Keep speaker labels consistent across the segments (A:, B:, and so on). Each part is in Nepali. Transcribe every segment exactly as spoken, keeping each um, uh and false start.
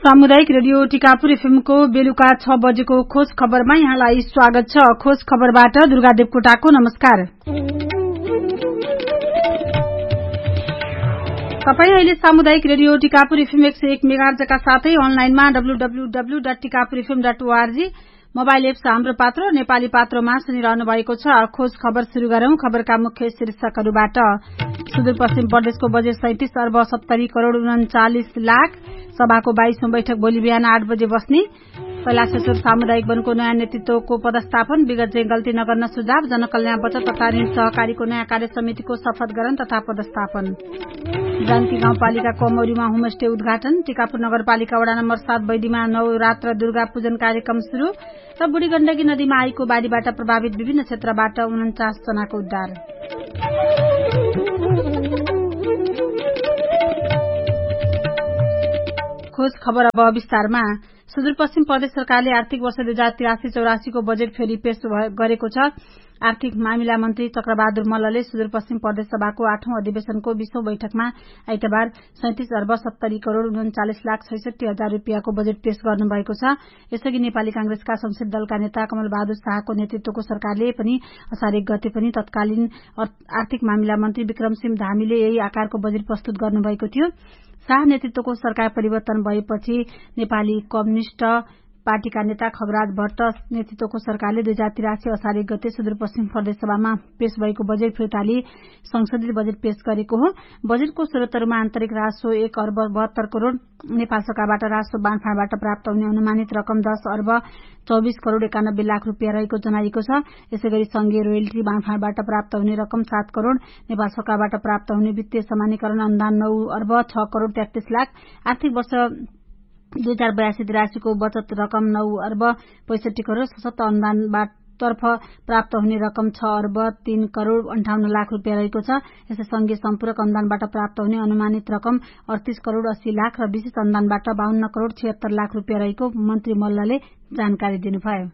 A: सामुदायिक रेडियो टिकापुर एफएमको बेलुका छ बजेको खोज खबरमा यहाँलाई स्वागत छ। खोज खबरबाट दुर्गा देवकोटाको नमस्कार। तपाई अहिले सामुदायिक रेडियो टिकापुर एफएम एक सय एक मेगाहर्जका साथै अनलाइनमा W W W dot Tikapur FM dot ORG mobile apps हाम्रो पात्र नेपाली पात्रोमा सुनिरहनु भएको छ। खोज खबर शुरू गरौं। खबरका मुख्य शीर्षकहरूबाट सुदूरपश्चिम प्रदेशको बजेट सैंतीस अर्ब सत्तरी करोड़ उन्चालिस लाख। सभाको बाइसौं बैठक भोलि बिहान आठ बजे बस्ने। कैलाशेश्वर सामुदायिक वनको नयाँ नेतृत्वको पदस्थापन। विगत चाहिँ गल्ती नगर्न सुझाव। जनकल्याण बचत तथा ऋण सहकारीको नयाँ कार्य समितिको शपथ ग्रहण तथा पदस्थापन। जानकी गाउँपालिका कमौरीमा होमस्टे उद्घाटन। टिकापुर नगरपालिका वडा नम्बर सात बैदीमा नवरात्र दुर्गा पूजन कार्यक्रम शुरू र बुढी गण्डकी नदीमा आएको बाढ़ीबाट प्रभावित विभिन्न क्षेत्रबाट उन्चास जनाको उद्धार। खोज खबर अब विस्तारमा। सुदूरपश्चिम प्रदेश सरकारले आर्थिक वर्ष दुई हजार तिरासी चौरासीको बजेट फेरि पेश गरेको छ। आर्थिक मामिला मन्त्री चक्रबहादुर मल्लले सुदूरपश्चिम प्रदेश सभाको आठौं अधिवेशनको बीसौं बैठकमा आइतबार सैंतीस अर्ब सत्तरी करोड़ उन्चालिस लाख छैसठी हजार रूपियाँको बजेट पेश गर्नुभएको छ। यसअघि नेपाली कांग्रेसका संसदीय दलका नेता कमल बहादुर शाहको नेतृत्वको सरकारले पनि असार एक गते पनि तत्कालीन आर्थिक मामिला मन्त्री विक्रमसिंह धामीले यही आकारको बजेट प्रस्तुत गर्नुभएको थियो। शाह नेतृत्वको सरकार परिवर्तन भएपछि नेपाली कम्युनिष्ट पार्टीका नेता खगराज भट्ट नेतृत्वको सरकारले दुई हजार तिरासी असार एक गते सुदूरपश्चिम प्रदेश सभामा पेश भएको बजेट फिर्ताली संसदीय बजेट पेश गरेको हो। बजेटको स्रोतहरूमा आन्तरिक राजस्व एक अर्ब बहत्तर करोड़, नेपाल सरकारबाट राजस्व बाँडफाँडबाट प्राप्त हुने अनुमानित रकम दस अर्ब चौबीस करोड़ एकानब्बे लाख रूपियाँ रहेको जनाइएको छ। यसैगरी संघीय रोयल्टी बाँडफाँडबाट प्राप्त हुने रकम सात करोड़, नेपाल सरकारबाट प्राप्त हुने वित्तीय समानीकरण अनुदान नौ अर्ब छ करोड़ तेत्तीस लाख। आर्थिक वर्ष दुई हजार बयासी तिरासीको बचत रकम नौ अर्ब पैंसठी करोड़, सशक्त अनुदानबाट तर्फ प्राप्त हुने रकम छ अर्ब तीन करोड़ अन्ठाउन्न लाख रूपियाँ रहेको छ। यसै संघीय सम्पूरक अनुदानबाट प्राप्त हुने अनुमानित रकम अड़तीस करोड़ अस्सी लाख र विशेष अनुदानबाट बाहन्न करोड़ छिहत्तर लाख रूपियाँ रहेको मन्त्री मल्लले जानकारी दिनुभयो।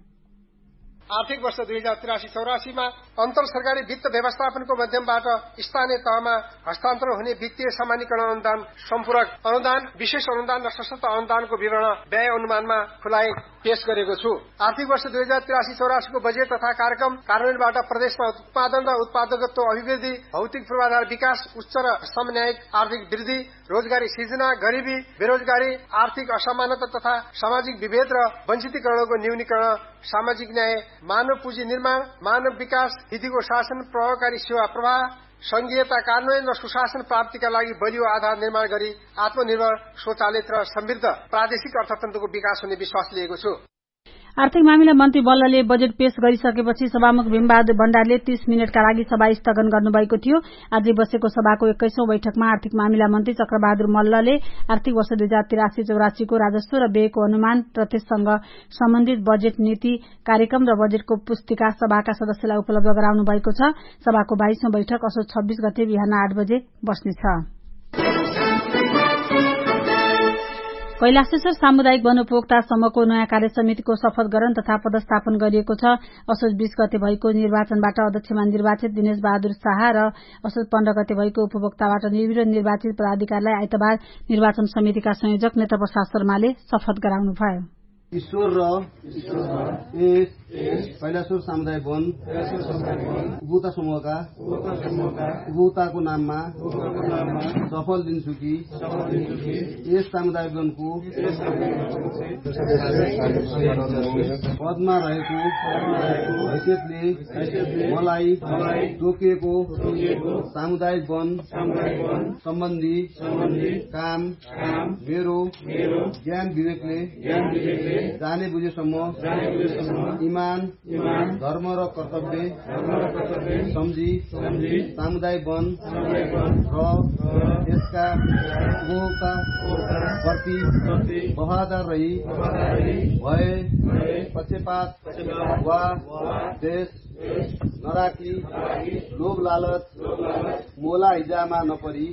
B: आर्थिक वर्ष दुई हजार तिरासी चौरासीमा अन्तर सरकारी वित्त व्यवस्थापनको माध्यमबाट स्थानीय तहमा हस्तान्तरण हुने वित्तीय समानीकरण अनुदान, सम्पूरक अनुदान, विशेष अनुदान र सशक्त अनुदानको विवरण व्यय अनुमानमा खुलाइ पेश गरेको छु। आर्थिक वर्ष दुई हजार तिरासी चौरासीको बजेट तथा कार्यक्रम कार्यान्वयनबाट प्रदेशमा उत्पादन र उत्पादकत्व अभिवृद्धि, भौतिक पूर्वाधार विकास, उच्च र समन्यायिक आर्थिक वृद्धि, रोजगारी सृजना, गरीबी, बेरोजगारी, आर्थिक असमानता तथा सामाजिक विभेद र वञ्चितीकरणको न्यूनीकरण, सामाजिक न्याय, मानव पुँजी निर्माण, मानव विकास, विधिको शासन, प्रभावकारी सेवा प्रवाह, संघीयता कार्यान्वयन र सुशासन प्राप्तिका लागि बलियो आधार निर्माण गरी आत्मनिर्भर, स्वचालित र समृद्ध प्रादेशिक अर्थतन्त्रको विकास हुने विश्वास लिएको छु।
A: आर्थिक मामिला मन्त्री बल्लले बजेट पेश गरिसकेपछि सभामुख भीमबहादुर भण्डारले तीस मिनटका लागि सभा स्थगन गर्नुभएको थियो। आज बसेको सभाको एक्काइसौं बैठकमा आर्थिक मामिला मन्त्री चक्रबहादुर मल्लले आर्थिक वर्ष दुई हजार तिरासी चौरासीको राजस्व र व्ययको अनुमान र त्यससँग सम्बन्धित बजेट नीति कार्यक्रम र बजेटको पुस्तिका सभाका सदस्यलाई उपलब्ध गराउनु भएको छ। सभाको बाइसौं बैठक असोज छब्बीस गते बिहान आठ बजे बस्नेछ। कैलाशेश्वर सामुदायिक वन उपभोक्ता समूहको नयाँ कार्य समितिको शपथ ग्रहण तथा पदस्थापन गरिएको छ। असोज बीस गते भएको निर्वाचनबाट अध्यक्षमा निर्वाचित दिनेश बहादुर शाह र असोज पन्ध्र गते भएको उपभोक्ताबाट निर्विरोध निर्वाचित पदाधिकारीलाई आइतबार निर्वाचन समितिका संयोजक नेत्रप्रसाद शर्माले शपथ गराउनुभयो।
C: ईश्वर र कैलाशेश्वर सामुदायिक वन उपभोक्ता समूहका उपभोक्ताको नाममा सफल दिन्छु कि यस सामुदायिक वनको पदमा रहेको हैसियतले मलाई तोकिएको सामुदायिक वन सम्बन्धी काम मेरो ज्ञान विवेकले जाने बुझेसम्म इमान धर्म र कर्तव्य सम्झी सामुदायिक वन र यसका उपभोक्ता प्रति वफादार रही भए पक्षपात वा देश नराखी लोभ लालच मोला हिजामा नपरी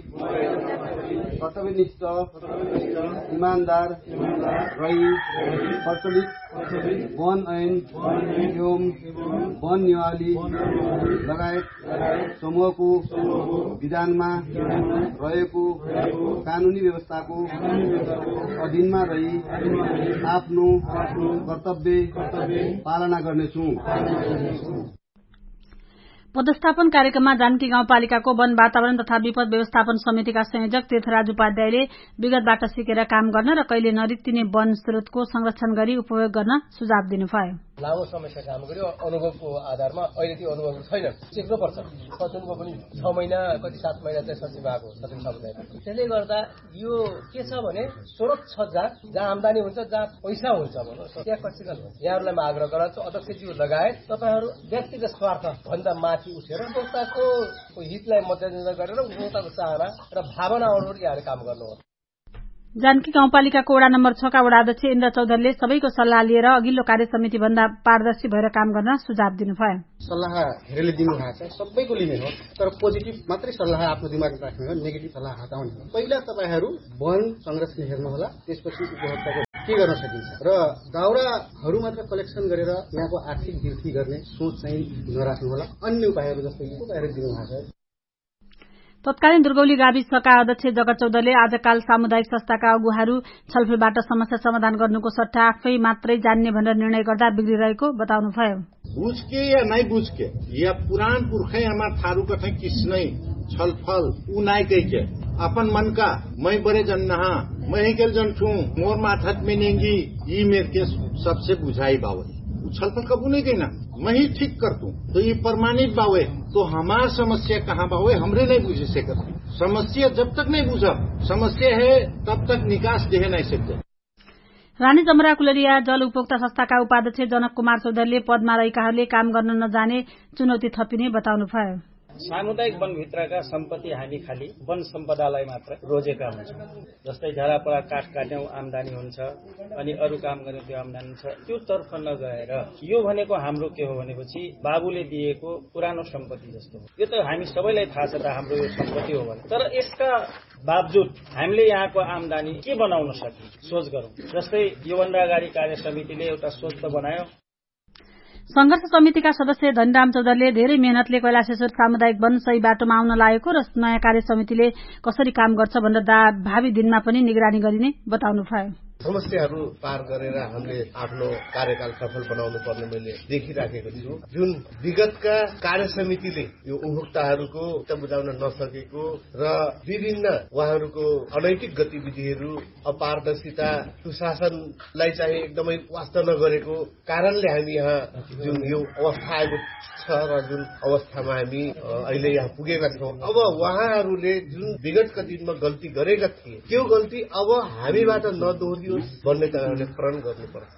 C: कर्तव्यनिष्ठ इमानदार रही प्रचलित वन ऐन एवं वन नियमावली लगायत समूहको विधानमा रहेको कानूनी व्यवस्थाको अधीनमा रही आफ्नो कर्तव्य पालना गर्नेछु।
A: पदस्थापन कार्यक्रममा जानकी गाउँपालिकाको वन वातावरण तथा विपद व्यवस्थापन समितिका संयोजक तीर्थराज उपाध्यायले विगतबाट सिकेर काम गर्न र कहिले नरित्तिने वन स्रोतको संरक्षण गरी उपयोग गर्न सुझाव दिनुभयो।
D: लामो समयसम्म काम गर्यो, अनुभवको आधारमा अहिले त्यो अनुभव छैन, सिक्नुपर्छ। सचिवको पनि छ महिना कति सात महिना चाहिँ सचिव भएको सचिव समुदाय। त्यसले गर्दा यो के छ भने स्रोत छ जहाँ जहाँ आम्दानी हुन्छ, जहाँ पैसा हुन्छ भनौँ, त्यहाँ कसिकन हुन्छ। यहाँहरूलाई म आग्रह गराउँछु, अध्यक्षज्यू लगायत तपाईँहरू व्यक्तिगत स्वार्थ भन्दा माथि उठेर उपभोक्ताको हितलाई मध्यनजर गरेर उपभोक्ताको चाहना र भावना अनुरूप यहाँले काम गर्नुहोस्।
A: जानकी गाउँपालिकाको वडा नम्बर छ का वडा अध्यक्ष इन्द्र चौधरीले सबैको सल्लाह लिएर अघिल्लो कार्य समिति भन्दा पारदर्शी भएर काम गर्न सुझाव दिनुभयो।
E: सल्लाह धेरैले दिनु भएको छ, सबैको लिने हो, तर पोजिटिभ मात्रै सल्लाह आफ्नो दिमागमा राख्ने हो, नेगेटिभ सल्लाह हटाउने हो। पहिला तपाईँहरू वन संरक्षण हेर्नुहोला, त्यसपछि उपभोक्ताको के गर्न सकिन्छ र दाउराहरू मात्र कलेक्सन गरेर यहाँको आर्थिक वृद्धि गर्ने सोच चाहिँ नराख्नुहोला। अन्य उपायहरू जस्तै उपायहरू दिनु भएको छ।
A: तत्कालीन दुर्गौली गाविसका अध्यक्ष जगत चौधरीले आजकाल सामुदायिक संस्थाका अगुवाहरू छलफलबाट समस्या समाधान गर्नुको सट्टा आफै मात्रै जान्ने भनेर निर्णय गर्दा बिग्रिरहेको बताउनुभयो।
F: बुझ के या नहीं बुझ के या पुरान पुरखै हमार थारू कठै किसनै छलफल उनाइकै के अपन मन का मैं बड़े जन नहा मैं ही केल जन ठू मोर माथत में नेंगी ये मेरे के सबसे बुझाई बावे छलफल कबू नहीं कहना मैं ही ठीक कर दूं तो ये प्रमाणित बावे तो हमार समस्या कहाँ बावे हमरे नहीं बुझे से करती समस्या जब तक नहीं बुझा समस्या है तब तक निकास दे नहीं सकते।
A: रानी जमरा कुलरिया जल उपभोक्ता संस्थाका उपाध्यक्ष जनक कुमार चौधरीले पदमा रहेकाहरूले काम गर्न नजाने चुनौती थपिने बताउनुभयो।
G: सामुदायिक वनभित्रका सम्पत्ति हामी खाली वन सम्पदालाई मात्र रोजेका हुन्छौँ। जस्तै झरापरा काठ काट्यौं आम्दानी हुन्छ अनि अरू काम गर्ने त्यो आम्दानी हुन्छ, त्यो तर्फ नगएर यो भनेको हाम्रो के हो भनेपछि बाबुले दिएको पुरानो सम्पत्ति जस्तो हो। यो त हामी सबैलाई थाहा छ त हाम्रो यो सम्पत्ति हो भने, तर यसका बावजुद हामीले यहाँको आम्दानी के बनाउन सक्यौं सोच गरौं। जस्तै योभन्दा अगाडि कार्य समितिले एउटा सोच त बनायो।
A: संघर्ष समितिका सदस्य धनराम चौधरीले धेरै मेहनतले कैलाशेश्वर सामुदायिक वन सही बाटोमा आउन लागेको र नयाँ कार्य समितिले कसरी काम गर्छ भनेर भावी दिनमा पनि निगरानी गरिने बताउनुभयो।
H: समस्याहरू पार गरेर हामीले आफ्नो कार्यकाल सफल बनाउनु पर्ने मैले देखिराखेको छु। जुन विगतका कार्य समितिले यो उपभोक्ताहरूको बुझाउन नसकेको र विभिन्न उहाँहरूको अनैतिक गतिविधिहरू अपारदर्शिता सुशासनलाई चाहिँ एकदमै वास्ता नगरेको कारणले हामी यहाँ जुन यो अवस्था आएको छ र जुन अवस्थामा हामी अहिले यहाँ पुगेका छौँ। अब उहाँहरूले जुन विगतका दिनमा गल्ती गरेका थिए त्यो गल्ती अब हामीबाट नदोहोरियोस् भन्ने कारणले प्रण गर्नुपर्छ।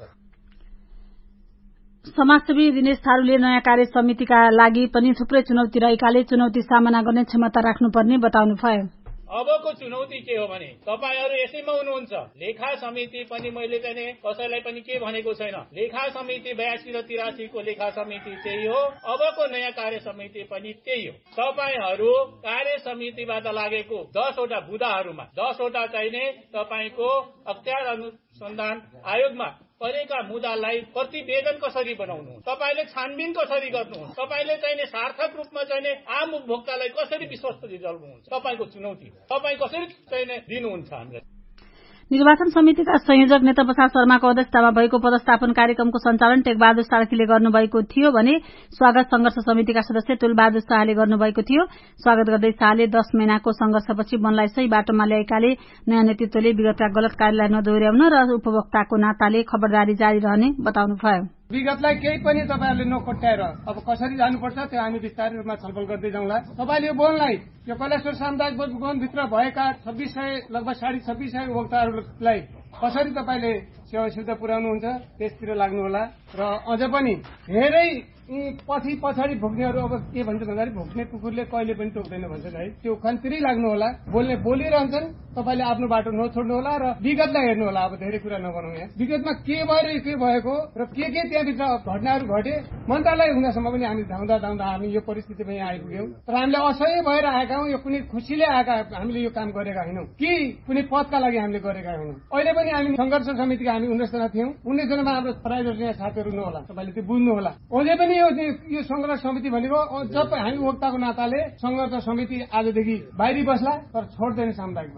A: समाजसेवी दिनेश थारूले नयाँ कार्य समितिका लागि पनि थुप्रै चुनौती रहेकाले चुनौती सामना गर्ने क्षमता राख्नुपर्ने बताउनुभयो।
G: अबको चुनौती के हो भने तपाईहरू यसैमा हुनुहुन्छ। लेखा समिति पनि मैले चाहिँ कसैलाई पनि के भनेको छैन। लेखा समिति बयासी र तिरासी को लेखा समिति त्यही हो, अबको नयाँ कार्य समिति पनि त्यही हो। तपाईहरू कार्य समितिबाट लागेको दसवटा बुदाहरूमा दसवटा चाहिने तपाईँको अख्तियार अनुसन्धान आयोगमा परेका मुद्दालाई प्रतिवेदन कसरी बनाउनु, तपाईले छानबिन कसरी गर्नुहुन्छ, तपाईले चाहिने सार्थक रूपमा चाहिने आम उपभोक्तालाई कसरी विश्वस्त दिलाउनुहुन्छ, तपाईँको चुनौती तपाईँ कसरी चाहिने दिनुहुन्छ हामीलाई।
A: निर्वाचन समितिका संयोजक नेता प्रसाद शर्माको अध्यक्षतामा भएको पदस्थापन कार्यक्रमको सञ्चालन टेकबहादुर सार्कीले गर्नुभएको थियो भने स्वागत संघर्ष समितिका सदस्य तुलबहादुर शाहले गर्नुभएको थियो। स्वागत गर्दै शाहले दश महिनाको संघर्षपछि वनलाई सही बाटोमा ल्याएकाले नयाँ नेतृत्वले विगतका गलत कार्यलाई नदोहोर्याउन र उपभोक्ताको नाताले खबरदारी जारी रहने बताउनुभयो।
B: विगतलाई केही पनि तपाईँहरूले नखोट्याएर अब कसरी जानुपर्छ त्यो हामी विस्तारै रूपमा छलफल गर्दै जाउँला। तपाईँले यो वनलाई यो कैलाशेश्वर सामुदायिक वनभित्र भएका छब्बीस सय लगभग साढे छब्बीस सय उपभोक्ताहरूलाई कसरी तपाईँले सेवा सुविधा पुर्याउनुहुन्छ त्यसतिर लाग्नुहोला र अझ पनि धेरै यी पछि पछाडि भुक्नेहरू अब के भन्छ भन्दाखेरि भुक्ने कुकुरले कहिले पनि टोक्दैन भन्छ है, त्यो खन्तिरै लाग्नु होला। बोल्ने बोलिरहन्छन्, तपाईँले आफ्नो बाटो नछोड्नु होला र विगतलाई हेर्नु होला। अब धेरै कुरा नगरौँ यहाँ, विगतमा के भएर के भएको र के के त्यहाँभित्र घटनाहरू घटे, मन्त्रालय हुँदासम्म पनि हामी धाउँदा धाउँदा हामी यो परिस्थितिमा यहाँ आइपुग्यौँ। तर हामीले असह्य भएर आएका हौँ, यो कुनै खुसीले आएका हामीले यो काम गरेका होइनौँ कि कुनै पदका लागि हामीले गरेका होइनौँ। अहिले पनि हामी संघर्ष समितिका हामी उन्नाइस जना थियौँ, उन्नाइस जनामा हाम्रो प्राइभेट यहाँ साथीहरू नहोला, तपाईँले त्यो बुझ्नु होला। अझै पनि यो यो संघर्ष समिति भनेको जब हामी वक्ताको नाताले संघर्ष समिति आजदेखि बाहिरी बस्ला तर छोड्दैन सामुदायिकमा।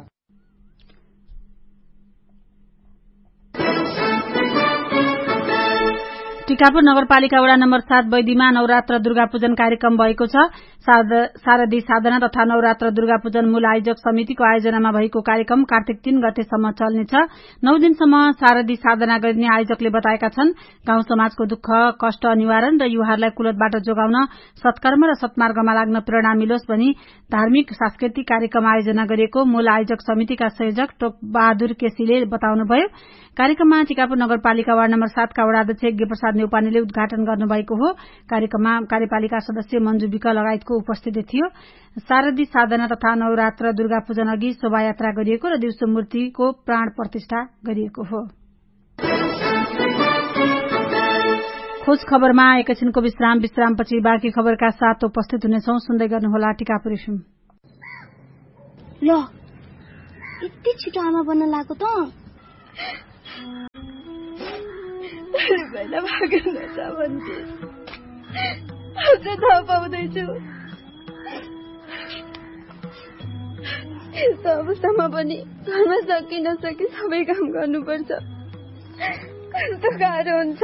A: टिकापुर नगरपालिका वडा नम्बर सात बैदीमा नवरात्र दुर्गा पूजन कार्यक्रम भएको छ। शारदी साधना तथा नवरात्र दुर्गा पूजन मूल आयोजक समितिको आयोजनामा भएको कार्यक्रम कार्तिक तीन गतेसम्म चल्नेछ। नौ दिनसम्म शारदी साधना गर्ने आयोजकले बताएका छन्। गाउँ समाजको दुःख कष्ट निवारण र युवाहरूलाई कुलतबाट जोगाउन सत्कर्म र सत्मार्गमा लाग्न प्रेरणा मिलोस् भनी धार्मिक सांस्कृतिक कार्यक्रम आयोजना गरिएको मूल आयोजक समितिका संयोजक टोक बहादुर केसीले बताउनुभयो। कार्यक्रममा टिकापुर नगरपालिका वार्ड नम्बर सातका वडाध्यक्ष यज्ञ प्रसाद नेउपानेले उद्घाटन गर्नुभएको हो। कार्यक्रममा कार्यपालिका सदस्य मञ्जु विक लगायतको उपस्थिति थियो। शारदी साधना तथा नवरात्र दुर्गा पूजन अघि शोभायात्रा गरिएको र दिउँसो मूर्तिको प्राण प्रतिष्ठा गरिएको हो। खोज खबरमा एकैछिनको विश्राम विश्रामपछि बाँकी खबरका साथ उपस्थित हुनेछौं। सुन्दै गर्नुहोला टिकापुर एफएम।
I: ल यति छिटो आमा बन्न लाग्यो त पहिला भाग्न छ भन्थे अझ थाहा पाउँदैछु। यस्तो अवस्थामा पनि घरमा सकि नसके सबै काम गर्नुपर्छ, कस्तो गाह्रो हुन्छ।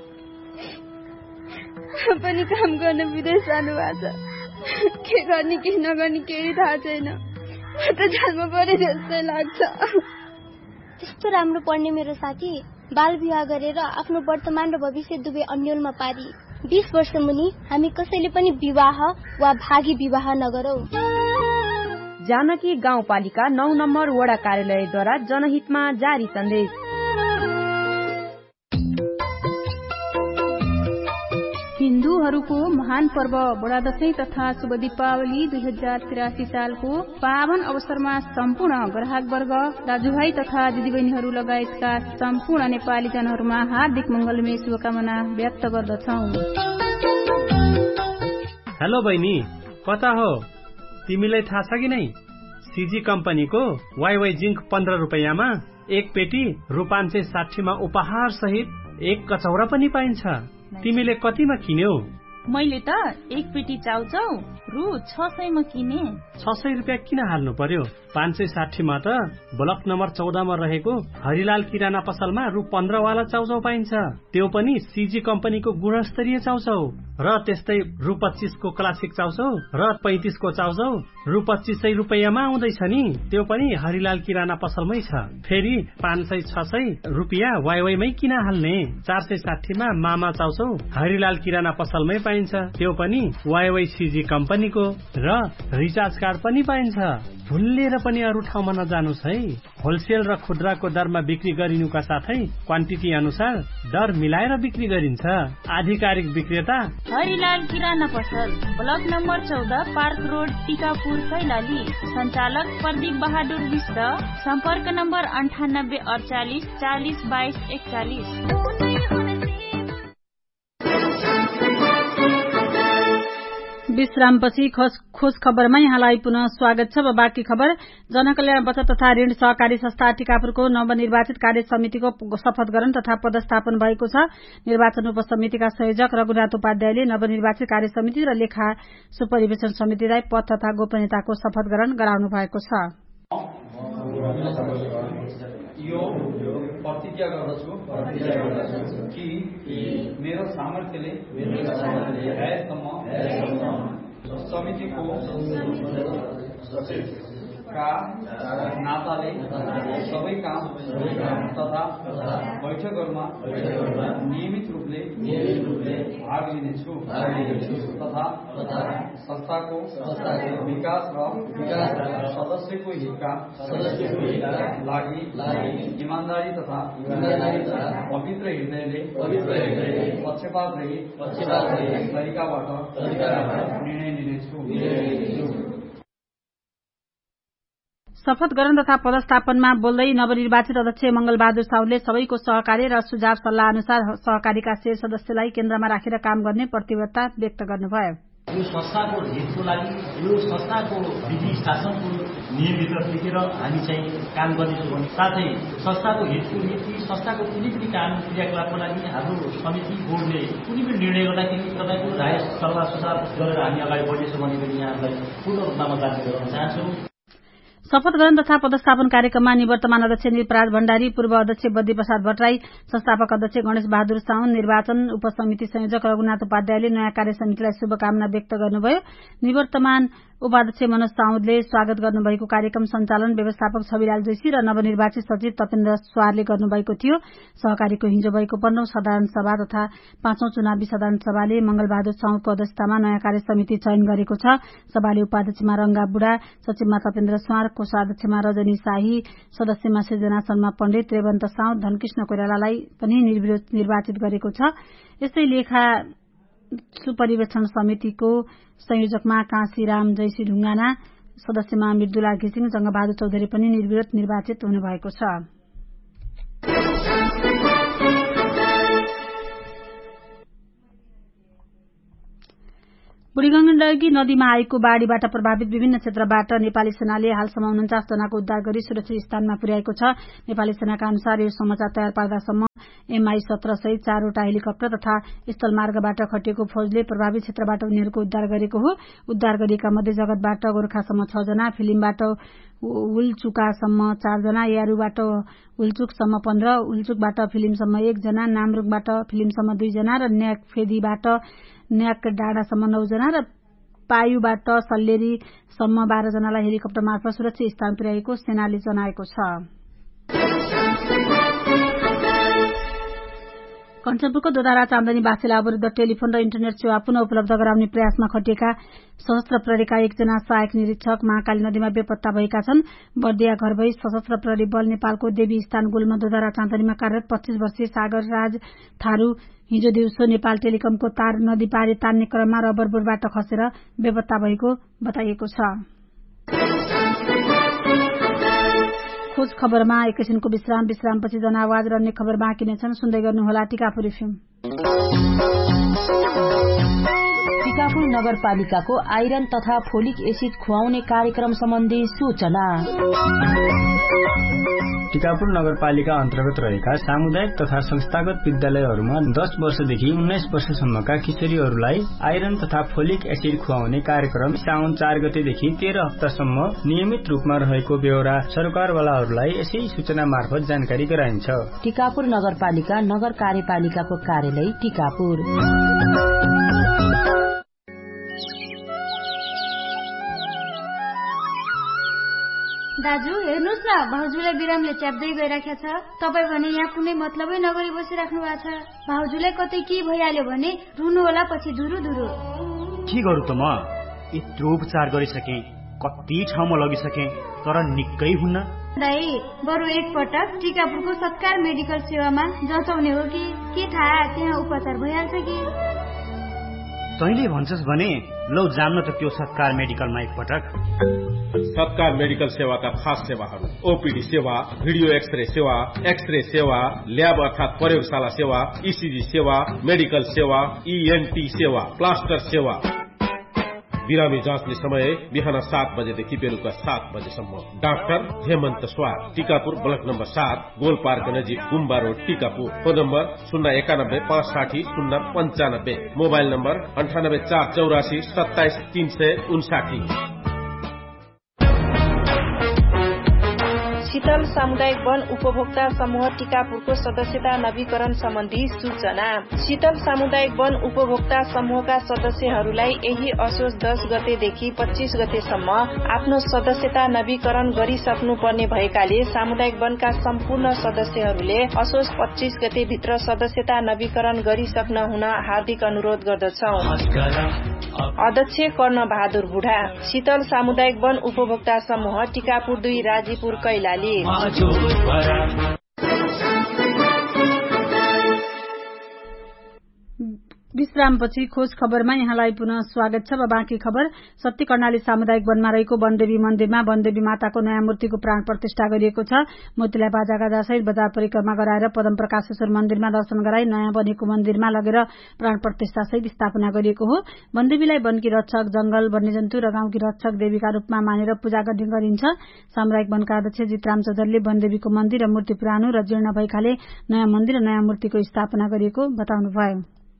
I: पनि काम गर्न विदेश जानु भएको छ, के गर्ने के नगर्ने केही थाहा छैन। म त जन्म परे जस्तै लाग्छ। त्यस्तो राम्रो पढ्ने मेरो साथी बाल विवाह गरेर आफ्नो वर्तमान र भविष्य दुवै अन्यलमा पारी बीस वर्ष मुनि हामी कसैले पनि विवाह वा भागी विवाह नगरौं।
J: जानकी गाउँपालिका नौ नम्बर वडा कार्यालयद्वारा जनहितमा जारी सन्देश।
A: हिन्दूहरूको महान पर्व बडा दशैं तथा शुभ दीपावली दुई हजार तिरासी सालको पावन अवसरमा सम्पूर्ण ग्राहकवर्ग, दाजुभाइ तथा दिदीबहिनीहरू लगायतका सम्पूर्ण नेपाली जनहरूमा हार्दिक मंगलमय शुभकामना व्यक्त गर्दछौ।
K: हेलो बहिनी, कता हो? तिमीलाई थाहा छ कि नै? सीजी कम्पनीको वाइवाई जिंक पन्ध्र रुपियाँमा एक पेटी रु पाँच सय साठीमा उपहार सहित एक कचौरा पनि पाइन्छ। तिमीले कतिमा किन्यौ?
L: मैले त एक पेटी चाउचाउ रु छ सयमा किने।
K: छ सय रुपियाँ किन हाल्नु पर्यो? पाँच सय साठीमा त ब्लक नम्बर चौधमा रहेको हरिलाल किराना पसलमा रु पन्ध्र वाला चाउचाउ पाइन्छ, त्यो पनि सीजी कम्पनीको गुणस्तरीय चाउचाउ। र त्यस्तै रु पच्चीसको क्लासिक चाउचाउ र पैंतिसको चाउचाउ रु पच्चीस सय रुपियाँमा आउँदैछ नि, त्यो पनि हरिलाल किराना पसलमै छ। फेरि पाँच सय छ सय रुपियाँ वाइवाईमै किन हाल्ने? चार सय साठीमा मामा चाउचाउ हरिलाल किराना पसलमै पाइन्छ, त्यो पनि वाइवाई सीजी कम्पनीको। र रिचार्ज कार्ड पनि पाइन्छ। भुलेर पनि अरू ठाउँमा नजानुस् है। होलसेल र खुद्राको दरमा बिक्री गरिनुका साथै क्वान्टिटी अनुसार दर मिलाएर बिक्री गरिन्छ। आधिकारिक विक्रेता
L: हरिलाल किराना पसल, ब्लक नम्बर चौध, पार्क रोड, टिकापुर, कैलाली। सञ्चालक प्रदीप बहादुर विष्ट। सम्पर्क नम्बर अन्ठानब्बे अडचालिस चालिस बाइस एकचालिस।
A: विश्रामपछि खोज खबरमा यहाँलाई पुनः स्वागत छ। बाँकी खबर। जनकल्याण बचत तथा ऋण सहकारी संस्था टिकापुरको नवनिर्वाचित कार्य समितिको शपथ ग्रहण तथा पदस्थापन भएको छ। निर्वाचन उपसमितिका संयोजक रघुनाथ उपाध्यायले नवनिर्वाचित कार्य समिति र लेखा सुपरिवेशन समितिलाई पद तथा गोपनीयताको शपथ ग्रहण गराउनु भएको छ।
M: यो प्रतिज्ञा गर्दछु कि मेरो सामर्थ्यले भएसम्म समितिको का नाताले सबै काम तथा बैठकहरूमा नियमित रूपले भाग लिनेछु तथा संस्थाको विकास र सदस्यको हितका लागि ईमानदारी तथा पवित्र हृदयले पक्षपात रहित तरिकाबाट निर्णय लिनेछु।
A: शपथ ग्रहण तथा पदस्थापनमा बोल्दै नवनिर्वाचित अध्यक्ष मंगलबहादुर साउदले सबैको सहकार्य र सुझाव सल्लाह अनुसार सहकारीका शेष सदस्यलाई केन्द्रमा राखेर काम गर्ने प्रतिबद्धता व्यक्त गर्नुभयो।
N: यो संस्थाको हितको लागि यो संस्थाको विधि शासनको नियमभित्र टिकेर हामी चाहिँ काम गर्नेछौँ भने साथै संस्थाको हितको निम्ति संस्थाको कुनै पनि काम क्रियाकलापको लागि हाम्रो समिति बोर्डले कुनै पनि निर्णय गर्दाखेरि तपाईँको राय सल्लाह सुझाव गरेर हामी अगाडि बढ्नेछौँ भने पनि यहाँलाई पूर्ण रूपमा म जानकारी गराउन चाहन्छु।
A: शपथ ग्रहण तथा पदस्थापन कार्यक्रममा निवर्तमान अध्यक्ष निलपराज भण्डारी, पूर्व अध्यक्ष बद्री प्रसाद भट्टराई, संस्थापक अध्यक्ष गणेश बहादुर साउन, निर्वाचन उपसमिति संयोजक रघुनाथ उपाध्यायले नयाँ कार्य समितिलाई शुभकामना व्यक्त गर्नुभयो। निवर्तमान उपाध्यक्ष मनोज साउदले स्वागत गर्नुभएको कार्यक्रम सञ्चालन व्यवस्थापक छविलाल जोशी र नवनिर्वाचित सचिव तपेन्द्र स्वारले गर्नुभएको थियो। सहकारीको हिजो भएको पन्ध्रौं साधारण सभा तथा पाँचौं चुनावी साधारण सभाले मंगलबहादुर साउदको अध्यक्षतामा नयाँ कार्य समिति चयन गरेको छ। सभाले उपाध्यक्षमा रंगा बुढा, सचिवमा तपेन्द्र स्वार, कोषाध्यक्षमा रजनी शाही, सदस्यमा सृजना शर्मा पण्डित, रेवन्त साउद, धनकृष्ण कोइरालालाई पनि निर्विरोध निर्वाचित गरेको छ। यस्तै लेखा सुपरिवेक्षण समितिको संयोजकमा काशीराम जयसी ढुङ्गाना, सदस्यमा मृदुला घिसिङ, जंगबहादुर चौधरी पनि निर्विरोध निर्वाचित हुनुभएको छ। बुढीगण्डकी नदीमा आएको बाढ़ीबाट प्रभावित विभिन्न क्षेत्रबाट नेपाली सेनाले हालसम्म उन्चास जनाको उद्धार गरी सुरक्षित स्थानमा पुर्याएको छ। नेपाली सेनाका अनुसार यो समाचार तयार पार्दासम्म एमआई सत्र सहित चारवटा हेलिकप्टर तथा स्थलमार्गबाट खटिएको फौजले प्रभावित क्षेत्रबाट उनीहरूको उद्धार गरेको हो। उद्धार गरिएका मध्ये जगतबाट गोर्खासम्म छ जना, फिल्मबाट उल्चुकासम्म चारजना, यारूबाट उल्चुकसम्म पन्ध्र, उल्चुकबाट फिल्मसम्म एकजना, नामरुङबाट फिल्मसम्म दुईजना र न्याकफेदीबाट न्याक डाँडासम्म नौजना र पायुबाट सल्लेरीसम्म बाह्र जनालाई हेलिकप्टर मार्फत सुरक्षित स्थान पुर्याएको सेनाले जनाएको छ। कञ्चनपुरको दोधारा चाँदनी बासेला अवरुद्ध टेलिफोन र इन्टरनेट सेवा पुनः उपलब्ध गराउने प्रयासमा खटिएका सशस्त्र प्रहरीका एकजना सहायक निरीक्षक महाकाली नदीमा बेपत्ता भएका छन्। बर्दिया घर भई सशस्त्र प्रहरी बल नेपालको देवी स्थान गुल्म दोधारा चाँदनीमा कार्यरत पच्चीस वर्षीय सागर राज थारू हिजो दिउँसो नेपाल टेलिकमको तार नदी पारी तान्ने क्रममा रबरबोर्डबाट खसेर बेपत्ता भएको बताइएको छ। खोज खबरमा एकैछिनको विश्राम विश्रामपछि जनआवाज र अन्य खबर बाँकी नै छन्। सुन्दै गर्नुहोला टिकापुर एफएम।
J: टिकापुर नगरपालिकाको आइरन तथा फोलिक एसिड खुवाउने कार्यक्रम सम्बन्धी सूचना।
O: टिकापुर नगरपालिका अन्तर्गत रहेका सामुदायिक तथा संस्थागत विद्यालयहरूमा दस वर्षदेखि उन्नाइस वर्षसम्मका किशोरीहरूलाई आइरन तथा फोलिक एसिड खुवाउने कार्यक्रम साउन चार गतेदेखि तेह्र हप्तासम्म नियमित रूपमा रहेको बेहोरा सरकारवालाहरूलाई यसै सूचना मार्फत जानकारी गराइन्छ।
J: टिकापुर नगरपालिका नगर कार्यपालिकाको कार्यालय टिकापुर।
I: दाजु हेर्नुहोस् न, भाउजूलाई बिरामले च्याप्दै गइराखेको छ। तपाईँ भने यहाँ कुनै मतलबै नगरी बसिराख्नु भएको छ। भाउजूलाई कतै के भइहाल्यो भने रुनु होला पछि धुरु धुरु।
P: के गरौँ त म? यत्रो उपचार गरिसके, कति ठाउँमा लगिसके, तर निकै हुन्न।
I: दाइ बरु एकपटक टिकापुरको सत्कार मेडिकल सेवामा जचाउने हो कि के थाहा, त्यहाँ उपचार भइहाल्छ कि।
P: तैँले भन्छस् भने लौ जान्न त त्यो सत्कार मेडिकलमा एकपटक।
Q: सत्कार मेडिकल सेवाका खास सेवाहरू: ओपीडी सेवा, भिडियो एक्सरे सेवा, एक्सरे सेवा, ल्याब अर्थात प्रयोगशाला सेवा, ईसीजी सेवा, मेडिकल सेवा, ईएनटी सेवा, प्लास्टर सेवा। बिरामी जाँच्ने समय बिहान सात बजेदेखि बेलुका सात बजेसम्म। डाक्टर हेमन्त स्वार, टिकापुर ब्लक नम्बर सात, गोल पार्क नजिक गुम्बा रोड, टिकापुर। फोन नम्बर शून्य एकानब्बे पाँच साठी शून्य पञ्चानब्बे। मोबाइल नम्बर अन्ठानब्बे चार चौरासी सत्ताइस तीन सय उन्साठी।
R: शीतल सामुदायिक वन उपभोक्ता समूह टिकापुरको सदस्यता नवीकरण सम्बन्धी सूचना। शीतल सामुदायिक वन उपभोक्ता समूहका सदस्यहरूलाई यही असोज दस गतेदेखि पच्चीस गतेसम्म आफ्नो सदस्यता नवीकरण गरिसक्नु पर्ने भएकाले सामुदायिक वनका सम्पूर्ण सदस्यहरूले असोज पच्चीस गते भित्र सदस्यता नवीकरण गरिसक्न हुन हार्दिक अनुरोध गर्दछौं। अध्यक्ष कर्ण बहादुर बुढा, शीतल सामुदायिक वन उपभोक्ता समूह टिकापुर दुई राजीपुर कैलाली।
A: विश्रामपछि खोज खबरमा यहाँलाई पुनः स्वागत छ। बाँकी खबर। सत्य कर्णाली सामुदायिक वनमा रहेको वनदेवी मन्दिरमा वनदेवी माताको नयाँ मूर्तिको प्राण प्रतिष्ठा गरिएको छ। मूर्तिलाई बाजागाजा सहित बजार परिक्रमा गराएर पदम प्रकाशेश्वर मन्दिरमा दर्शन गराई नयाँ बनेको मन्दिरमा लगेर प्राण प्रतिष्ठा सहित स्थापना गरिएको हो। वनदेवीलाई वनकी रक्षक, जंगल, वन्यजन्तु र गाउँकी रक्षक देवीका रूपमा मानेर पूजा गर्ने गरिन्छ। सामुदायिक वनका अध्यक्ष जितराम चौधरीले वनदेवीको मन्दिर र मूर्ति पुरानो र जीर्ण भएकाले नयाँ मन्दिर र नयाँ मूर्तिको स्थापना गरिएको बताउनुभयो।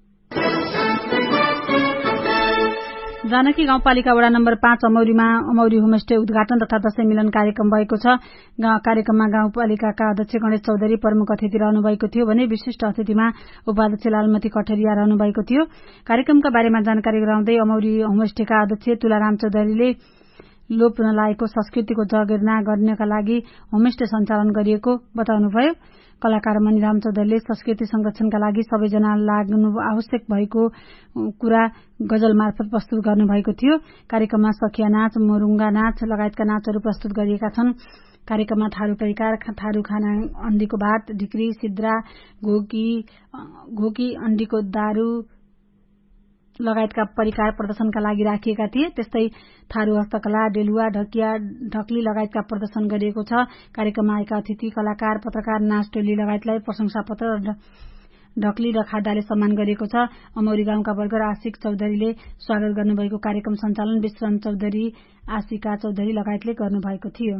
A: जानकी गाउँपालिका वडा नम्बर पाँच अमौरीमा अमौरी होमस्टे उद्घाटन तथा दशैं मिलन कार्यक्रम भएको छ। कार्यक्रममा गाउँपालिकाका अध्यक्ष गणेश चौधरी प्रमुख अतिथि रहनु भएको थियो भने विशिष्ट अतिथिमा उपाध्यक्ष लालमती कठरिया रहनु भएको थियो। कार्यक्रमका बारेमा जानकारी गराउँदै अमौरी होमस्टेका अध्यक्ष तुलाराम चौधरीले लोप नलागेको संस्कृतिको जगेर्ना गर्नका लागि होमस्टे सञ्चालन गरिएको बताउनुभयो। कलाकार मणिराम चौधरीले संस्कृति संरक्षणका लागि सबैजना लाग्नु आवश्यक भएको कुरा गजल मार्फत प्रस्तुत गर्नुभएको थियो। कार्यक्रममा सखिया नाच, मोरुङ्गा नाच लगायतका नाचहरू प्रस्तुत गरिएका छन्। कार्यक्रममा थारू परिकार, थारू खाना, अण्डीको भात, ढिक्री, सिद्रा, घोकी घोकी अण्डीको दारू लगायतका परिकार प्रदर्शनका लागि राखिएका थिए। त्यस्तै थारू हस्तकला, डेलुवा, ढकिया, ढक्ली लगायतका प्रदर्शन गरिएको छ। कार्यक्रममा आएका अतिथि, कलाकार, पत्रकार, नाच टोली लगायतलाई प्रशंसा पत्र र ढक्ली र खादाले सम्मान गरिएको छ। अमौरी गाउँका वर्गर आशिक चौधरीले स्वागत गर्नुभएको कार्यक्रम सञ्चालन विश्राम चौधरी, आशिका चौधरी लगायतले गर्नुभएको थियो।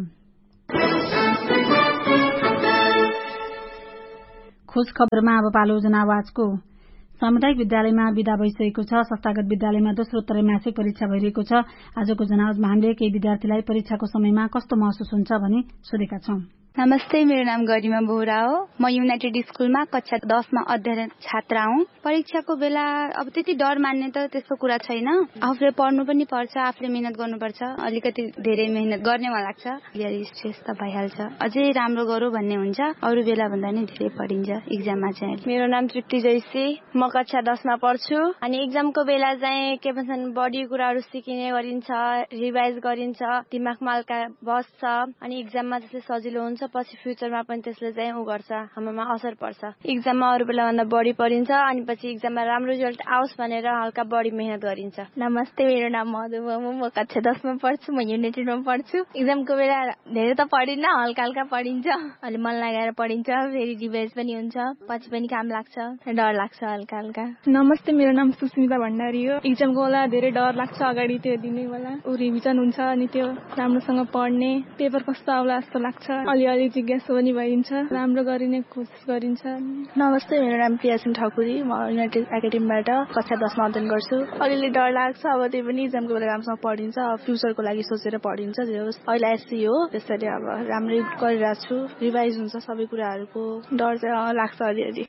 A: खोज खबरमा अब पालो जनावाजको। सामुदायिक विद्यालयमा विदा भइसकेको छ। संस्थागत विद्यालयमा दोस्रो त्रैमासिक परीक्षा भइरहेको छ। आजको जनावजमा हामीले केही विद्यार्थीलाई परीक्षाको समयमा कस्तो महसुस हुन्छ भनी सोधेका छौं।
S: नमस्ते, मेरो नाम गरिमा बोहरा हो। म युनाइटेड स्कुलमा कक्षा दसमा अध्ययन छात्रा हुँ। परीक्षाको बेला अब त्यति डर मान्ने त त्यस्तो कुरा छैन। आफूले पढ्नु पनि पर्छ, आफूले मेहनत गर्नुपर्छ। अलिकति धेरै मेहनत गर्ने मलाई लाग्छ। धेरै स्ट्रेस त भइहाल्छ। अझै राम्रो गरौँ भन्ने हुन्छ। अरू बेला भन्दा नि धेरै पढिन्छ एक्जाममा चाहिँ।
T: मेरो नाम तृप्ति जैसी, म कक्षा दसमा पढ्छु। अनि एक्जामको बेला चाहिँ के भन्छन्, बढी कुराहरू सिकिने गरिन्छ, रिभाइज गरिन्छ, दिमागमा हल्का बस्छ। अनि एक्जाममा त्यसले सजिलो हुन्छ। पछि फ्युचरमा पनि त्यसले चाहिँ उ गर्छ, हाम्रोमा असर पर्छ। एक्जाममा अरू बेला भन्दा बढी पढिन्छ। अनि पछि एक्जाममा राम्रो रिजल्ट आओस् भनेर हल्का बढी मेहनत गरिन्छ।
U: नमस्ते, मेरो नाम मधु मोमो, म कक्षा दसमा पढ्छु। म युनाइटेडमा पढ्छु। एक्जामको बेला धेरै त पढिन्न, हल्का हल्का पढिन्छ। अलि मन लगाएर पढिन्छ, फेरि रिभाइज पनि हुन्छ, पछि पनि काम लाग्छ, डर लाग्छ हल्का हल्का।
V: नमस्ते, मेरो नाम सुस्मिता भण्डारी हो। एक्जामको बेला धेरै डर लाग्छ। अगाडि त्यो दिने बेला ऊ रिभिजन हुन्छ, अनि त्यो राम्रोसँग पढ्ने, पेपर कस्तो आउला जस्तो लाग्छ। अलि अलि जिज्ञासा पनि भइन्छ, राम्रो गरिने कोसिस गरिन्छ।
U: नमस्ते, मेरो नाम प्रियासिन ठकुरी, म युनाइटेड एकाडेमीबाट कक्षा दसमा अध्ययन गर्छु। अलिअलि डर लाग्छ। अब त्यही पनि एक्जामको बेला राम्रोसँग पढिन्छ, अब फ्युचरको लागि सोचेर पढिन्छ। अहिले एससी हो, त्यसरी अब राम्रै गरिरहेको छु। रिभाइज हुन्छ सबै कुराहरूको। डर चाहिँ लाग्छ अलिअलि।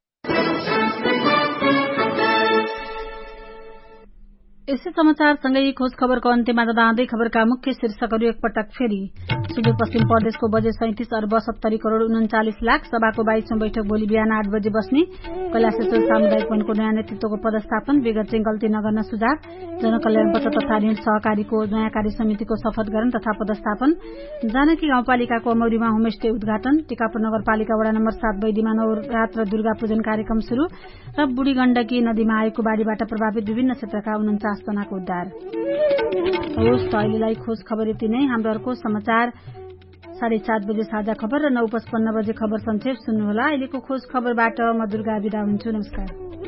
A: यसै समाचारसँगै खोज खबरको अन्त्यमा जाँदै खबरका मुख्य शीर्षकहरू एकपटक फेरि। सुदूरपश्चिम प्रदेशको बजेट सैंतिस अर्ब सत्तरी करोड़ उन्चालिस लाख। सभाको बाइसौं बैठक भोलि बिहान आठ बजे बस्ने। कैलाशेश्वर सामुदायिक वनको नयाँ नेतृत्वको पदस्थापन। विगत चाहिँ गल्ती नगर्न सुझाव। जनकल्याण पत्र तथा ऋण सहकारीको नयाँ कार्य समितिको शपथग्रहण तथा पदस्थापन। जानकी गाउँपालिकाको अमौरीमा होमस्टे उद्घाटन। टिकापुर नगरपालिका वडा नम्बर सात बैदीमा नवरात्र दुर्गा पूजन कार्यक्रम शुरू। र बुढी गण्डकी नदीमा आएको बाढ़ीबाट प्रभावित विभिन्न क्षेत्रका उन्चास जनाको उद्धार। होस् त अहिलेलाई खोज खबर यति नै। हाम्रो अर्को समाचार साढे सात बजे साझा खबर र नौ पचपन्न बजे खबर संक्षेप सुन्नुहोला। अहिलेको खोज खबरबाट म दुर्गा बिदा हुन्छु। नमस्कार।